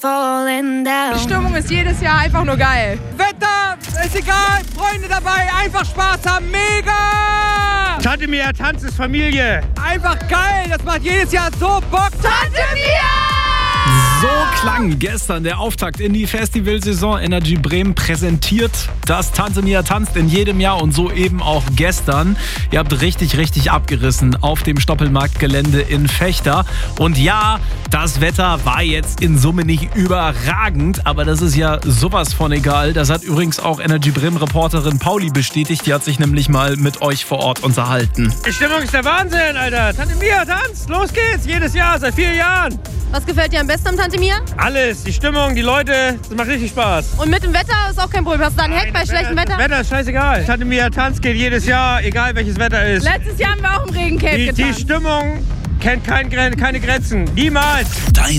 falling down. Die Stimmung ist jedes Jahr einfach nur geil. Wetter, ist egal, Freunde dabei, einfach Spaß haben, mega! Tante Mia tanzt ist Familie. Einfach geil, das macht jedes Jahr so Bock. Tante Mia! So klang gestern der Auftakt in die Festivalsaison. Energy Bremen präsentiert das Tante Mia tanzt in jedem Jahr und so eben auch gestern. Ihr habt richtig abgerissen auf dem Stoppelmarktgelände in Vechta. Und ja, das Wetter war jetzt in Summe nicht überragend, aber das ist ja sowas von egal. Das hat übrigens auch Energy Bremen Reporterin Pauli bestätigt. Die hat sich nämlich mal mit euch vor Ort unterhalten. Die Stimmung ist der Wahnsinn, Alter. Tante Mia tanzt, los geht's, jedes Jahr, seit 4 Jahren. Was gefällt dir am besten am Tante Mia? Alles, die Stimmung, die Leute, das macht richtig Spaß. Und mit dem Wetter ist auch kein Problem. Hast du da einen Hack bei schlechtem Wetter? Das Wetter ist scheißegal. Tante Mia tanzt geht jedes Jahr, egal welches Wetter ist. Letztes Jahr haben wir auch im Regencape getanzt. Die Stimmung kennt keine Grenzen. Niemals. Dein